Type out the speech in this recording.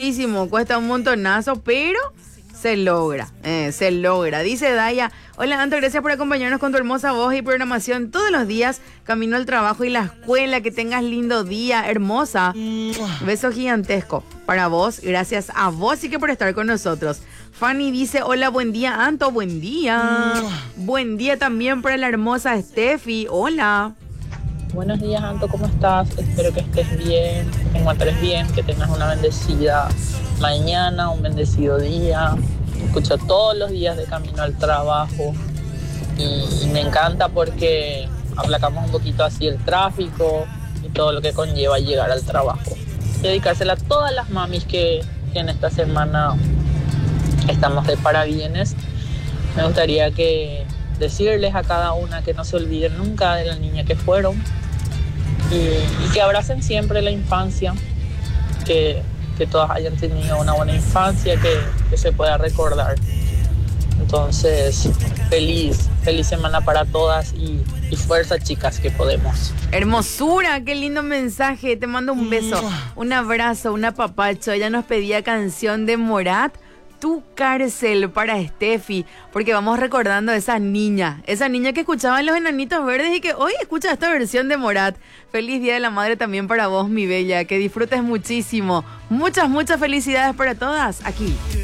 muchísimo, cuesta un montonazo, pero se logra, se logra. Dice Daya, hola Anto, gracias por acompañarnos con tu hermosa voz y programación todos los días, camino al trabajo y la escuela, que tengas lindo día, hermosa. Beso gigantesco para vos, gracias a vos y que por estar con nosotros. Fanny dice, hola, buen día Anto, buen día. Buen día también para la hermosa Steffi, hola. Buenos días, Anto, ¿cómo estás? Espero que estés bien, que te encuentres bien, que tengas una bendecida mañana, un bendecido día. Escucho todos los días de camino al trabajo y me encanta porque aplacamos un poquito así el tráfico y todo lo que conlleva llegar al trabajo. Dedicársela a todas las mamis que en esta semana estamos de parabienes. Me gustaría decirles a cada una que no se olviden nunca de la niña que fueron y que abracen siempre la infancia, que todas hayan tenido una buena infancia, que se pueda recordar. Entonces, feliz semana para todas y fuerza, chicas, que podemos. Hermosura, qué lindo mensaje, te mando un beso, un abrazo, un apapacho. Ella nos pedía canción de Morat, Tu Cárcel, para Steffi, porque vamos recordando a esa niña que escuchaba Los Enanitos Verdes y que hoy escucha esta versión de Morat. Feliz Día de la Madre también para vos, mi bella, que disfrutes muchísimo. Muchas felicidades para todas aquí.